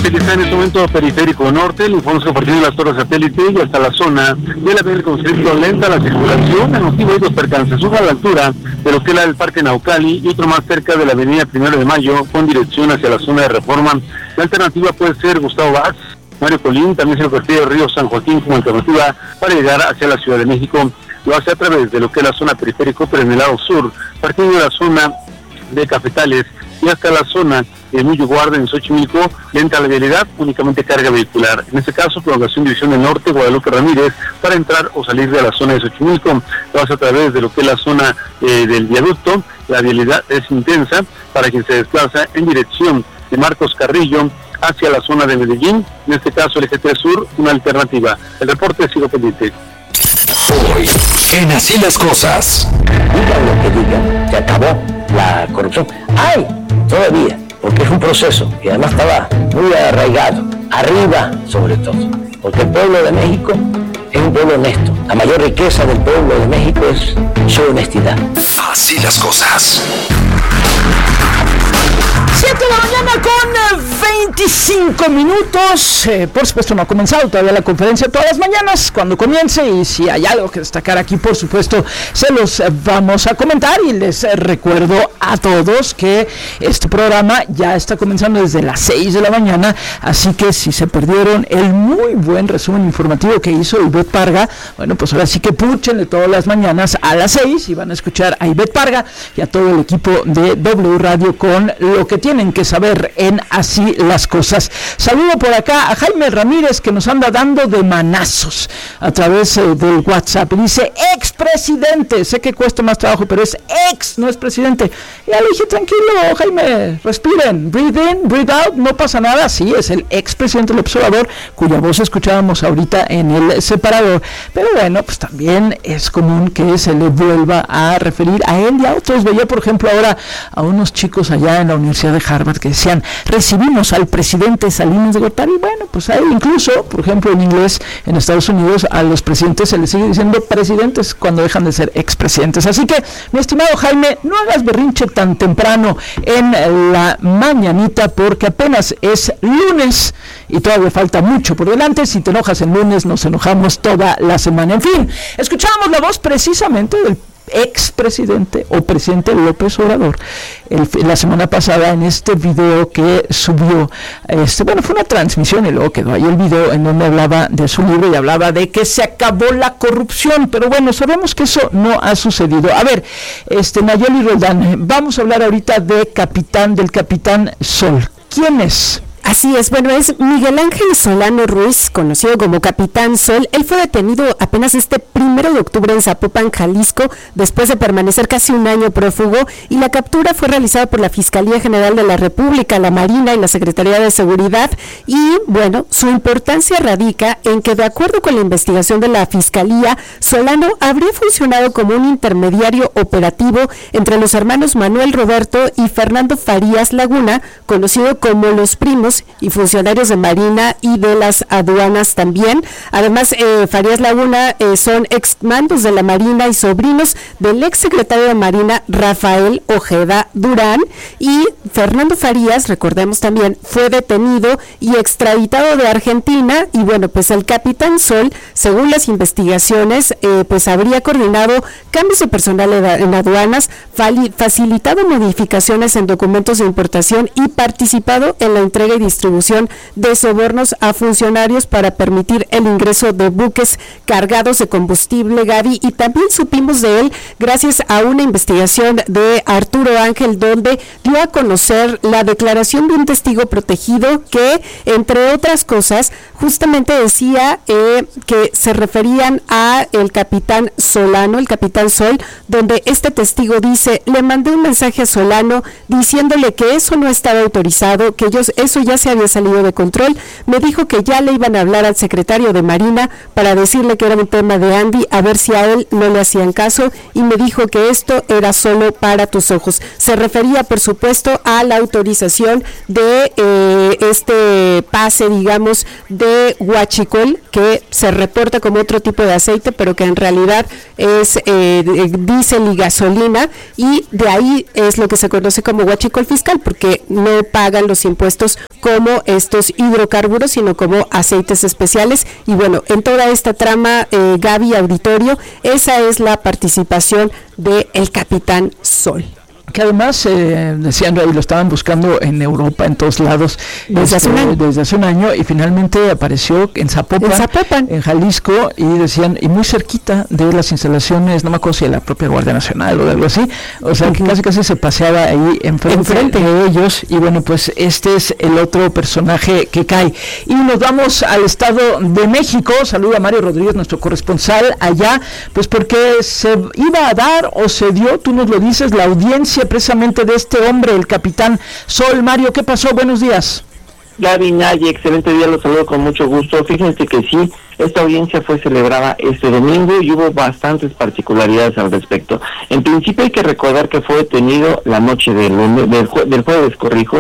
que está en este momento periférico norte, el informe a partir de las torres satélite y hasta la zona de la del Constricto lenta la circulación, el motivo de dos percances, uno a la altura de lo que era el Parque Naucali y otro más cerca de la avenida 1 de Mayo con dirección hacia la zona de Reforma. La alternativa puede ser Gustavo Vaz, Mario Colín, también se lo Castillo Río San Joaquín como alternativa para llegar hacia la Ciudad de México. Lo hace a través de lo que es la zona periférico, pero en el lado sur, partiendo de la zona de Cafetales y hasta la zona de Muyo Guarda en Xochimilco, lenta la vialidad, únicamente carga vehicular. En este caso, prolongación División del Norte, Guadalupe Ramírez, para entrar o salir de la zona de Xochimilco. Lo hace a través de lo que es la zona del viaducto, la vialidad es intensa para quien se desplaza en dirección de Marcos Carrillo hacia la zona de Medellín, en este caso el eje 3 Sur, una alternativa. El reporte sigo pendiente. Hoy, en Así las Cosas. Digan lo que digan, se acabó la corrupción. ¡Ay! Todavía, porque es un proceso y además estaba muy arraigado, arriba sobre todo, porque el pueblo de México es un pueblo honesto. La mayor riqueza del pueblo de México es su honestidad. Así las cosas. 7 de la mañana con 25 minutos. Por supuesto no ha comenzado todavía la conferencia todas las mañanas. Cuando comience y si hay algo que destacar aquí, por supuesto, se los vamos a comentar. Y les recuerdo a todos que este programa ya está comenzando desde las 6 de la mañana. Así que si se perdieron el muy buen resumen informativo que hizo Ivette Parga, bueno, pues ahora sí que púchenle todas las mañanas a las 6 y van a escuchar a Ivette Parga y a todo el equipo de W Radio con lo que tienen que saber en Así las Cosas. Saludo por acá a Jaime Ramírez, que nos anda dando de manazos a través del WhatsApp. Dice, expresidente, sé que cuesta más trabajo, pero es ex, no es presidente. Ya le dije, tranquilo, Jaime, respiren, breathe in, breathe out, no pasa nada. Sí, es el expresidente López Obrador, cuya voz escuchábamos ahorita en el separador. Pero bueno, pues también es común que se le vuelva a referir a él y a otros. Veía, por ejemplo, ahora a unos chicos allá en la Universidad de Harvard que decían, recibimos al presidente Salinas de Gortari. Bueno, pues hay incluso, por ejemplo, en inglés, en Estados Unidos, a los presidentes se les sigue diciendo presidentes cuando dejan de ser expresidentes. Así que, mi estimado Jaime, no hagas berrinche tan temprano en la mañanita, porque apenas es lunes y todavía falta mucho por delante. Si te enojas en lunes, nos enojamos toda la semana. En fin, escuchábamos la voz precisamente del expresidente o presidente López Obrador la semana pasada en este video que subió, bueno, fue una transmisión y luego quedó ahí el video en donde hablaba de su libro y hablaba de que se acabó la corrupción, pero bueno, sabemos que eso no ha sucedido. A ver, Nayeli Roldán, vamos a hablar ahorita del Capitán Sol. ¿Quién es? Así es, bueno, es Miguel Ángel Solano Ruiz, conocido como Capitán Sol. Él fue detenido apenas este 1 de octubre en Zapopan, Jalisco, después de permanecer casi un año prófugo, y la captura fue realizada por la Fiscalía General de la República, la Marina y la Secretaría de Seguridad. Y bueno, su importancia radica en que, de acuerdo con la investigación de la Fiscalía, Solano habría funcionado como un intermediario operativo entre los hermanos Manuel Roberto y Fernando Farías Laguna, conocido como Los Primos, y funcionarios de Marina y de las aduanas también. Además, Farías Laguna son exmandos de la Marina y sobrinos del exsecretario de Marina Rafael Ojeda Durán, y Fernando Farías, recordemos también, fue detenido y extraditado de Argentina. Y bueno, pues el Capitán Sol, según las investigaciones, pues habría coordinado cambios de personal en aduanas, facilitado modificaciones en documentos de importación y participado en la entrega y distribución de sobornos a funcionarios para permitir el ingreso de buques cargados de combustible, Gaby. Y también supimos de él gracias a una investigación de Arturo Ángel, donde dio a conocer la declaración de un testigo protegido que, entre otras cosas, justamente decía que se referían a el Capitán Solano, el Capitán Sol, donde este testigo dice: le mandé un mensaje a Solano diciéndole que eso no estaba autorizado, que eso ya se había salido de control. Me dijo que ya le iban a hablar al secretario de Marina para decirle que era un tema de Andy, a ver si a él no le hacían caso, y me dijo que esto era solo para tus ojos. Se refería, por supuesto, a la autorización de este pase, digamos, de huachicol, que se reporta como otro tipo de aceite, pero que en realidad es diésel y gasolina, y de ahí es lo que se conoce como huachicol fiscal, porque no pagan los impuestos como estos hidrocarburos, sino como aceites especiales. Y bueno, en toda esta trama, Gaby, auditorio, esa es la participación de el Capitán Sol. Que además, decían ahí, lo estaban buscando en Europa, en todos lados, desde hace un año, y finalmente apareció en Zapopan, en Jalisco, y decían, y muy cerquita de las instalaciones, no me acuerdo si de la propia Guardia Nacional o de algo así, o sea, que casi se paseaba ahí enfrente de ellos, y bueno, pues este es el otro personaje que cae. Y nos vamos al Estado de México. Saluda a Mario Rodríguez, nuestro corresponsal allá, pues porque se iba a dar, o se dio, tú nos lo dices, la audiencia precisamente de este hombre, el Capitán Sol. Mario, ¿qué pasó? Buenos días. Gaby, Naye, excelente día, los saludo con mucho gusto. Fíjense que sí, esta audiencia fue celebrada este domingo y hubo bastantes particularidades al respecto. En principio hay que recordar que fue detenido la noche del jueves,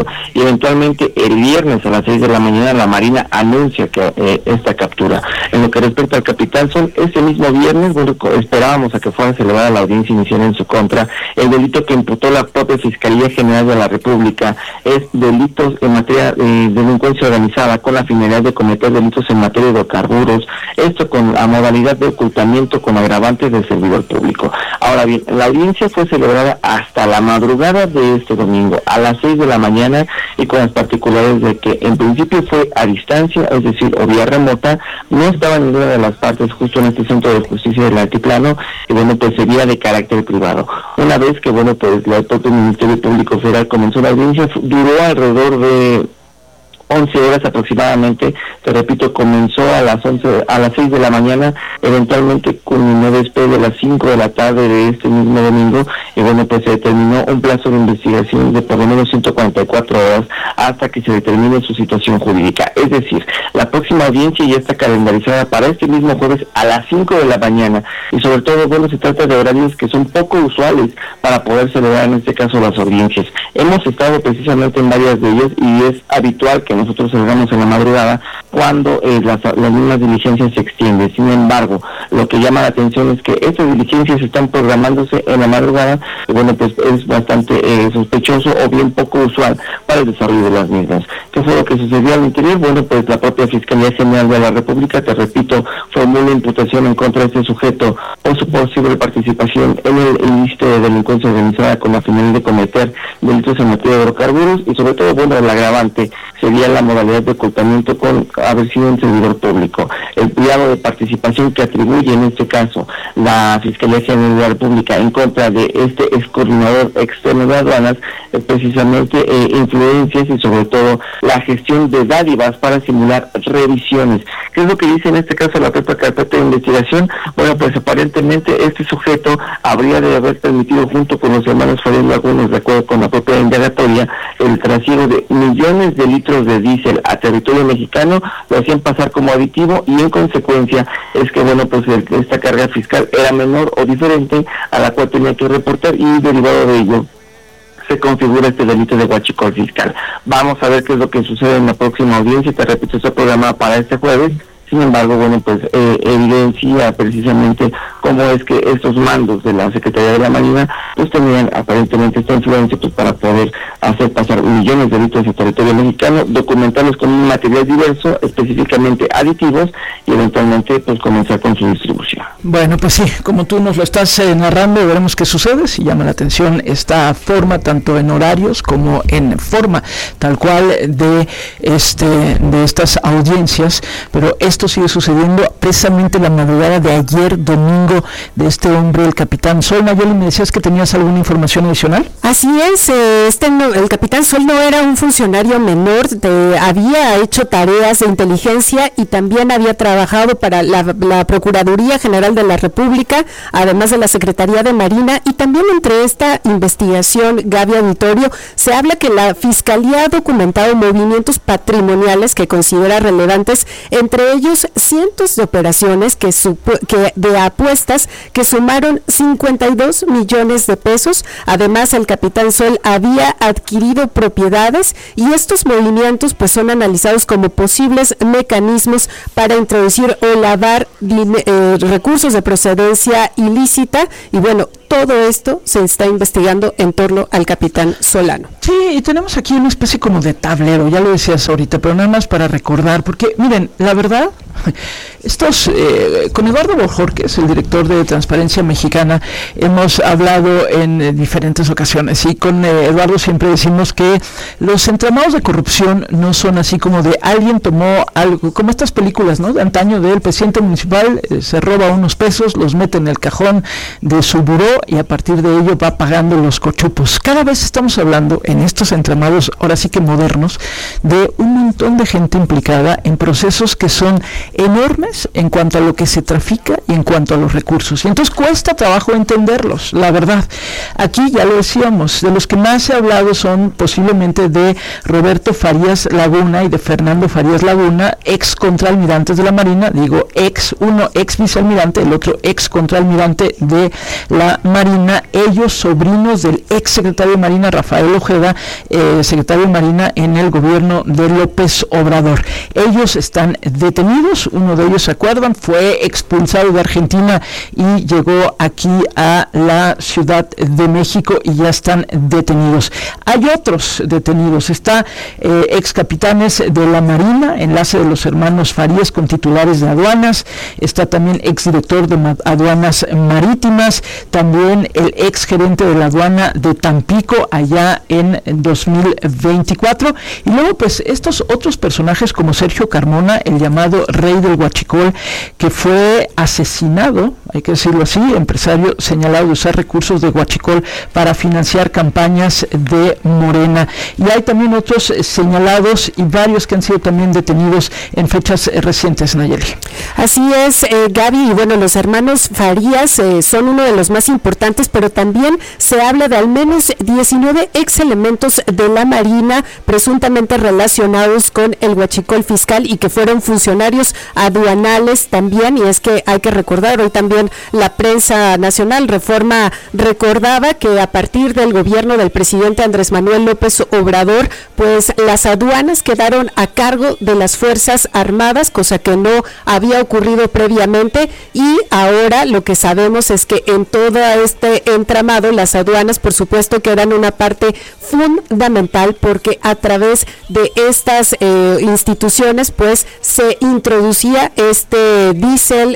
y eventualmente el viernes a las 6 de la mañana la Marina anuncia que esta captura. En lo que respecta al Capitán Sol, este mismo viernes, bueno, esperábamos a que fuera celebrada la audiencia inicial en su contra. El delito que imputó la propia Fiscalía General de la República es delitos en materia de delincuencia organizada con la finalidad de cometer delitos en materia de hidrocarburos, esto con la modalidad de ocultamiento con agravantes del servidor público. Ahora bien, la audiencia fue celebrada hasta la madrugada de este domingo, a las 6 de la mañana, y con las particularidades de que en principio fue a distancia, es decir, o vía remota, no estaba ninguna de las partes justo en este centro de justicia del Altiplano, y bueno, pues sería de carácter privado. Una vez que, bueno, pues el propio Ministerio Público Federal comenzó la audiencia, duró alrededor de 11 horas aproximadamente. Te repito, comenzó a las 6 de la mañana, eventualmente culminó después de las 5 de la tarde de este mismo domingo, y bueno, pues se determinó un plazo de investigación de por lo menos 144 horas hasta que se determine su situación jurídica. Es decir, la próxima audiencia ya está calendarizada para este mismo jueves a las 5 de la mañana, y sobre todo, bueno, se trata de horarios que son poco usuales para poder celebrar en este caso las audiencias. Hemos estado precisamente en varias de ellas, y es habitual que nosotros celebramos en la madrugada cuando las mismas diligencias se extienden. Sin embargo, lo que llama la atención es que estas diligencias están programándose en la madrugada, y bueno, pues es bastante sospechoso o bien poco usual para el desarrollo de las mismas. ¿Qué fue lo que sucedió al interior? Bueno, pues la propia Fiscalía General de la República, te repito, formula imputación en contra de este sujeto por su posible participación en el ilícito de delincuencia organizada con la finalidad de cometer delitos en materia de hidrocarburos, y sobre todo, bueno, el agravante sería la modalidad de ocultamiento con haber sido un servidor público. El grado de participación que atribuye en este caso la Fiscalía General de la República en contra de este ex coordinador externo de aduanas es precisamente influencias y sobre todo la gestión de dádivas para simular revisiones. ¿Qué es lo que dice en este caso la propia carpeta de investigación? Bueno, pues aparentemente este sujeto habría de haber permitido, junto con los hermanos Farías Lagunes, de acuerdo con la propia indagatoria, el trasiego de millones de litros de diésel a territorio mexicano, lo hacían pasar como aditivo, y en consecuencia es que, bueno, pues esta carga fiscal era menor o diferente a la cual tenía que reportar, y derivado de ello se configura este delito de huachicol fiscal. Vamos a ver qué es lo que sucede en la próxima audiencia. Te repito, está programada para este jueves. Sin embargo, bueno, pues evidencia precisamente cómo es que estos mandos de la Secretaría de la Marina pues tenían aparentemente esta influencia pues para poder hacer pasar millones de litros de territorio mexicano, documentarlos con un material diverso, específicamente aditivos, y eventualmente pues comenzar con su distribución. Bueno, pues sí, como tú nos lo estás narrando, veremos qué sucede. Si llama la atención esta forma, tanto en horarios como en forma tal cual de estas audiencias, pero esto sigue sucediendo precisamente la madrugada de ayer domingo de este hombre, el Capitán Sol. Nayeli, me decías que tenías alguna información adicional. Así es, el Capitán Sol no era un funcionario menor, había hecho tareas de inteligencia y también había trabajado para la Procuraduría General de la República, además de la Secretaría de Marina, y también entre esta investigación, Gaby, auditorio, se habla que la Fiscalía ha documentado movimientos patrimoniales que considera relevantes, entre ellos cientos de operaciones de apuestas que sumaron 52 millones de pesos. Además, el Capitán Sol había adquirido propiedades, y estos movimientos pues son analizados como posibles mecanismos para introducir o lavar recursos de procedencia ilícita, y bueno, todo esto se está investigando en torno al Capitán Solano. Sí, Sí, y tenemos aquí una especie como de tablero, ya lo decías ahorita, pero nada más para recordar, porque miren, la verdad, con Eduardo Bojorquez, el director de Transparencia Mexicana, hemos hablado en diferentes ocasiones, y con Eduardo siempre decimos que los entramados de corrupción no son así como de alguien tomó algo, como estas películas, ¿no?, de antaño, del presidente municipal se roba unos pesos, los mete en el cajón de su buró y a partir de ello va pagando los cochupos. Cada vez estamos hablando en estos entramados, ahora sí que modernos, de un montón de gente implicada en procesos que son enormes en cuanto a lo que se trafica y en cuanto a los recursos. Y entonces cuesta trabajo entenderlos, la verdad. Aquí ya lo decíamos, de los que más se ha hablado son posiblemente de Roberto Farías Laguna y de Fernando Farías Laguna, ex contraalmirantes de la Marina, digo uno ex vicealmirante, el otro ex contraalmirante de la Marina, ellos sobrinos del ex secretario de Marina Rafael Ojeda, secretario de Marina en el gobierno de López Obrador. Ellos están detenidos, uno de ellos, ¿se acuerdan?, fue expulsado de Argentina y llegó aquí a la Ciudad de México y ya están detenidos. Hay otros detenidos, está ex capitanes de la Marina, enlace de los hermanos Farías con titulares de aduanas, está también ex director de aduanas marítimas, también el ex gerente de la aduana de Tampico allá en 2024, y luego pues estos otros personajes como Sergio Carmona, el llamado rey del huachicol, que fue asesinado, hay que decirlo así, empresario señalado de usar recursos de huachicol para financiar campañas de Morena, y hay también otros señalados y varios que han sido también detenidos en fechas recientes, Nayeli. Así es, Gaby, y bueno, los hermanos Farías son uno de los más importantes, pero también se habla de al menos 19 ex elementos de la Marina presuntamente relacionados con el huachicol fiscal y que fueron funcionarios aduanales también, y es que hay que recordar, hoy también la prensa nacional Reforma recordaba que a partir del gobierno del presidente Andrés Manuel López Obrador, pues las aduanas quedaron a cargo de las Fuerzas Armadas, cosa que no había ocurrido previamente, y ahora lo que sabemos es que en todo este entramado las aduanas por supuesto que eran una parte fundamental, porque a través de estas instituciones pues se introducía este diésel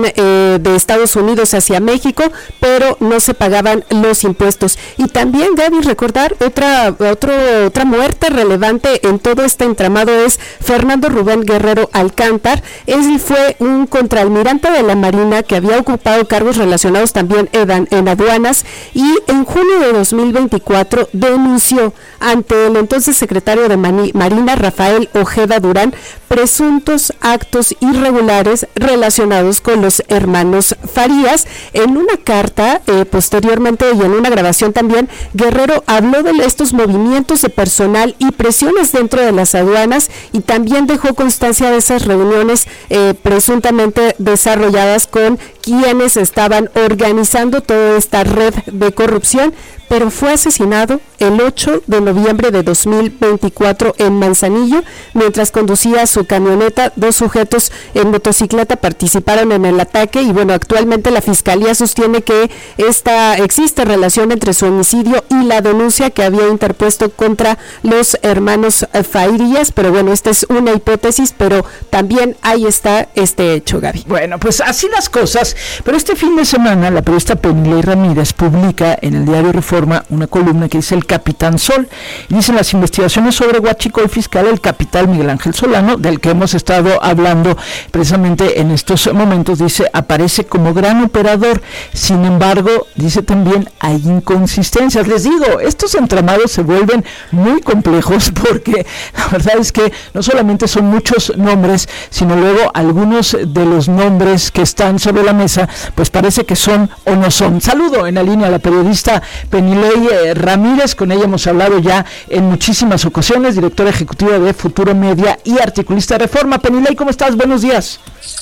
de Estados Unidos hacia México, pero no se pagaban los impuestos. Y también, Gaby, recordar otra muerte relevante en todo este entramado es Fernando Rubén Guerrero Alcántar. Él fue un contraalmirante de la Marina que había ocupado cargos relacionados también en aduanas, y en junio de 2024 denunció ante el entonces secretario de Marina Rafael Ojeda Durán presuntos actos irregulares relacionados con los hermanos Farías. En una carta posteriormente y en una grabación también, Guerrero habló de estos movimientos de personal y presiones dentro de las aduanas, y también dejó constancia de esas reuniones presuntamente desarrolladas con quienes estaban organizando toda esta red de corrupción. Pero fue asesinado el 8 de noviembre de 2024 en Manzanillo, mientras conducía su camioneta. Dos sujetos en motocicleta participaron en el ataque, y bueno, actualmente la Fiscalía sostiene que existe relación entre su homicidio y la denuncia que había interpuesto contra los hermanos Farías, pero bueno, esta es una hipótesis, pero también ahí está este hecho, Gaby. Bueno, pues así las cosas, pero este fin de semana la periodista Penilei Ramírez publica en el diario Reforma una columna que dice El Capitán Sol, y dicen las investigaciones sobre huachicol fiscal, el capitán Miguel Ángel Solano, del que hemos estado hablando precisamente en estos momentos, dice, aparece como gran operador. Sin embargo, dice también, hay inconsistencias. Les digo, estos entramados se vuelven muy complejos, porque la verdad es que no solamente son muchos nombres, sino luego algunos de los nombres que están sobre la mesa, pues parece que son o no son. Saludo en la línea a la periodista Penilei Ramírez, con ella hemos hablado ya en muchísimas ocasiones, directora ejecutiva de Futuro Media y articulista de Reforma. Penilei, ¿cómo estás? Buenos días.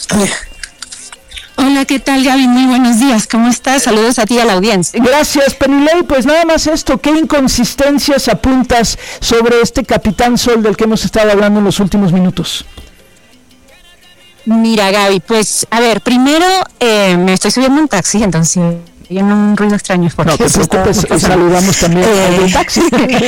Hola, ¿qué tal, Gaby? Muy buenos días, ¿cómo estás? Saludos a ti y a la audiencia. Gracias, Penilei. Pues nada más esto, ¿qué inconsistencias apuntas sobre este Capitán Sol del que hemos estado hablando en los últimos minutos? Mira, Gaby, pues, a ver, primero me estoy subiendo un taxi, entonces en un ruido extraño. No te preocupes, saludamos también al taxi.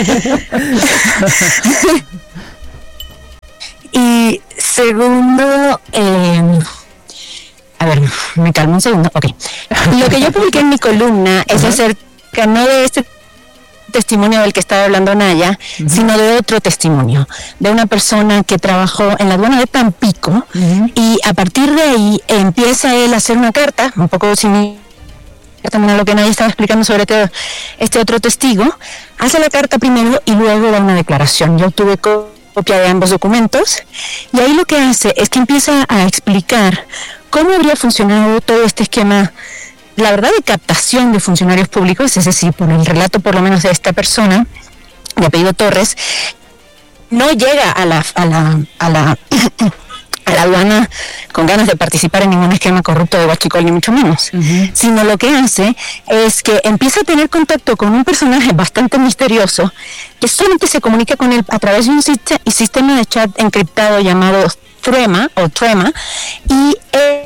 Y segundo, a ver, me calmo un segundo. Ok. Lo que yo publiqué en mi columna es acerca no de este testimonio del que estaba hablando Naya, sino de otro testimonio, de una persona que trabajó en la aduana de Tampico, y a partir de ahí empieza él a hacer una carta, un poco similar también a lo que Naya estaba explicando sobre este otro testigo. Hace la carta primero y luego da una declaración. Yo tuve copia de ambos documentos, y ahí lo que hace es que empieza a explicar cómo habría funcionado todo este esquema, la verdad, de captación de funcionarios públicos, es decir, por el relato por lo menos de esta persona, de apellido Torres, no llega a la aduana con ganas de participar en ningún esquema corrupto de huachicol, ni mucho menos, sino lo que hace es que empieza a tener contacto con un personaje bastante misterioso que solamente se comunica con él a través de un sistema de chat encriptado llamado Trema, y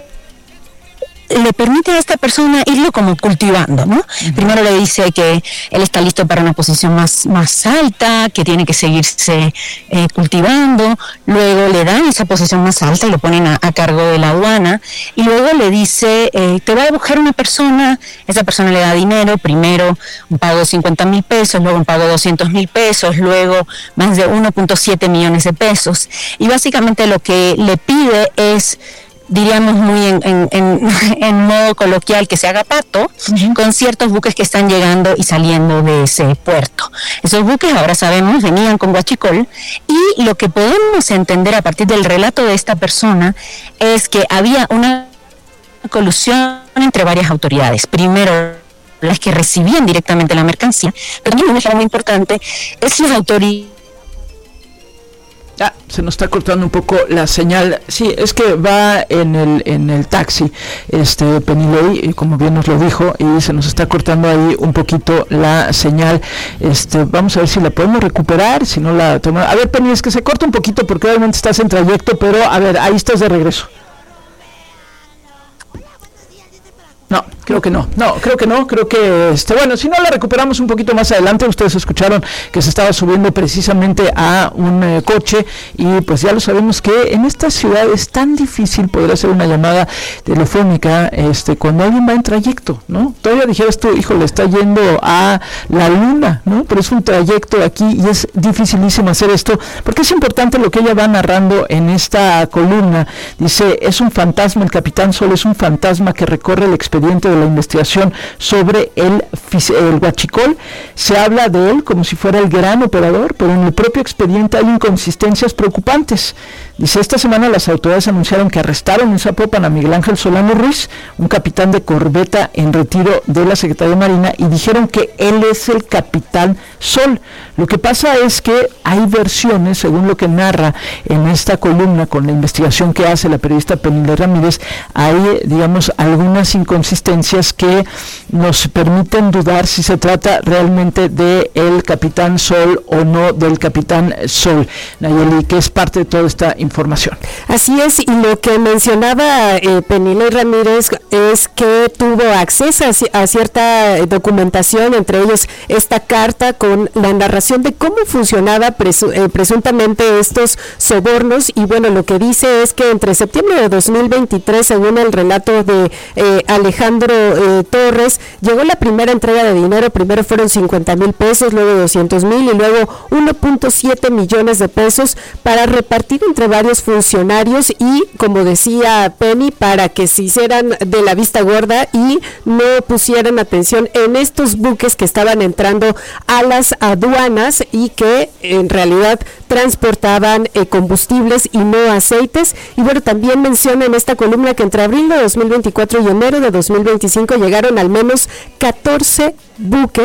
le permite a esta persona irlo como cultivando, ¿no? Primero le dice que él está listo para una posición más alta, que tiene que seguirse cultivando, luego le dan esa posición más alta y lo ponen a cargo de la aduana, y luego le dice, te va a buscar una persona, esa persona le da dinero, primero un pago de 50,000 pesos, luego un pago de 200,000 pesos, luego más de 1.7 millones de pesos, y básicamente lo que le pide es, diríamos muy en modo coloquial, que se haga pato con ciertos buques que están llegando y saliendo de ese puerto. Esos buques, ahora sabemos, venían con huachicol, y lo que podemos entender a partir del relato de esta persona es que había una colusión entre varias autoridades. Primero, las que recibían directamente la mercancía, pero también una cosa muy importante es las autoridades. Se nos está cortando un poco la señal. Sí, es que va en el taxi, Penilei, como bien nos lo dijo, y se nos está cortando ahí un poquito la señal. Vamos a ver si la podemos recuperar, si no la tomamos. A ver, Penny, es que se corta un poquito porque obviamente estás en trayecto, pero a ver, ahí estás de regreso. No, creo que no, creo que bueno, si no la recuperamos un poquito más adelante. Ustedes escucharon que se estaba subiendo precisamente a un coche, y pues ya lo sabemos que en esta ciudad es tan difícil poder hacer una llamada telefónica cuando alguien va en trayecto, ¿no? Todavía dijeras tú, híjole, está yendo a la luna, ¿no? Pero es un trayecto aquí y es dificilísimo hacer esto, porque es importante lo que ella va narrando en esta columna. Dice, es un fantasma, el capitán Sol es un fantasma que recorre el expediente de la investigación sobre el huachicol. Se habla de él como si fuera el gran operador, pero en el propio expediente hay inconsistencias preocupantes. Dice, esta semana las autoridades anunciaron que arrestaron en Zapopan a Miguel Ángel Solano Ruiz, un capitán de corbeta en retiro de la Secretaría de Marina, y dijeron que él es el capitán Sol. Lo que pasa es que hay versiones, según lo que narra en esta columna con la investigación que hace la periodista Penilei Ramírez, hay, digamos, algunas inconsistencias que nos permiten dudar si se trata realmente de el capitán Sol o no del capitán Sol, Nayeli, que es parte de toda esta información. Así es, y lo que mencionaba Penilei Ramírez es que tuvo acceso a cierta documentación, entre ellos esta carta con la narración de cómo funcionaba presuntamente estos sobornos. Y bueno, lo que dice es que entre septiembre de 2023, según el relato de Alejandro Torres, llegó la primera entrega de dinero. Primero fueron 50,000 pesos, luego 200,000 y luego 1.7 millones de pesos para repartir entre varios funcionarios, y como decía Penny, para que se hicieran de la vista gorda y no pusieran atención en estos buques que estaban entrando a las aduanas y que en realidad transportaban combustibles y no aceites. Y bueno, también menciona en esta columna que entre abril de 2024 y enero de 2025 llegaron al menos 14 buques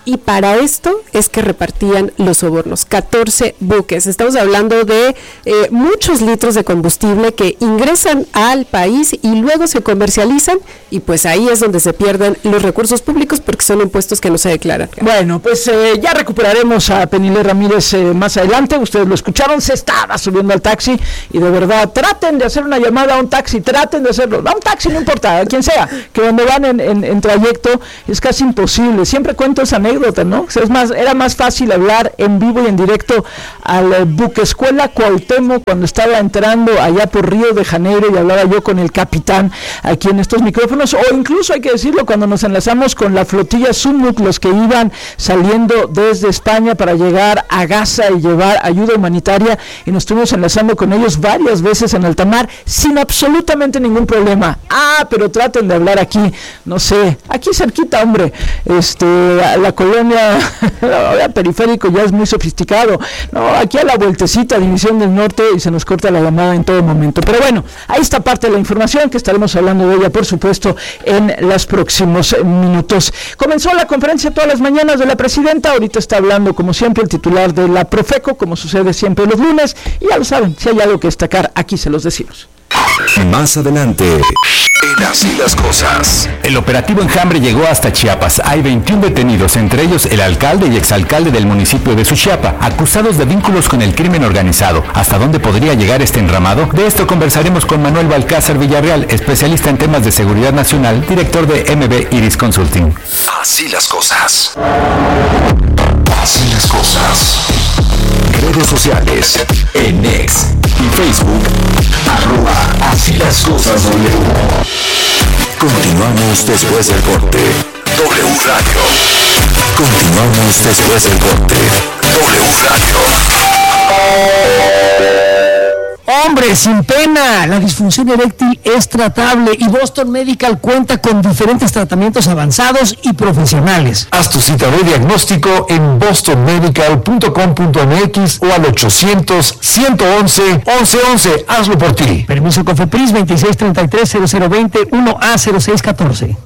y para esto es que repartían los sobornos. 14 buques. Estamos hablando de muchos litros de combustible que ingresan al país y luego se comercializan, y pues ahí es donde se pierden los recursos públicos porque son impuestos que no se declaran. Bueno, pues ya recuperaremos a Penilei Ramírez más adelante. Ustedes lo escucharon, se estaba subiendo al taxi y de verdad traten de hacer una llamada a un taxi, traten de hacerlo. A un taxi no importa, a quien sea, que donde van en trayecto es casi imposible. Siempre cuento esa anécdota, ¿no? Es más, era más fácil hablar en vivo y en directo al buque escuela Cuauhtémoc cuando estaba entrando allá por Río de Janeiro y hablaba yo con el capitán aquí en estos micrófonos, o incluso hay que decirlo cuando nos enlazamos con la flotilla Sumuk, los que iban saliendo desde España para llegar a Gaza y llevar ayuda humanitaria, y nos estuvimos enlazando con ellos varias veces en alta mar sin absolutamente ningún problema. Pero traten de hablar aquí, no sé, aquí cerquita, hombre, la colonia periférico ya es muy sofisticado, no, aquí a la vueltecita, División del Norte, y se nos corta la llamada en todo momento. Pero bueno, ahí está parte de la información que estaremos hablando de ella, por supuesto, en los próximos minutos. Comenzó la conferencia todas las mañanas de la presidenta. Ahorita está hablando, como siempre, el titular de la Profeco, como sucede siempre los lunes, y ya lo saben, si hay algo que destacar, aquí se los decimos. Más adelante, en Así las Cosas. El operativo Enjambre llegó hasta Chiapas. Hay 21 detenidos, entre ellos el alcalde y exalcalde del municipio de Suchiapa, acusados de vínculos con el crimen organizado. ¿Hasta dónde podría llegar este enramado? De esto conversaremos con Manuel Balcázar Villarreal, especialista en temas de seguridad nacional, director de MB Iris Consulting. Así las cosas. Así las cosas. Redes sociales, en X y Facebook, @Así las Cosas W. Continuamos después del corte. W Radio. Continuamos después del corte. W Radio. Hombre, sin pena, la disfunción eréctil es tratable y Boston Medical cuenta con diferentes tratamientos avanzados y profesionales. Haz tu cita de diagnóstico en bostonmedical.com.mx o al 800-111-1111. Hazlo por ti. Permiso COFEPRIS 2633-0020 1A0614.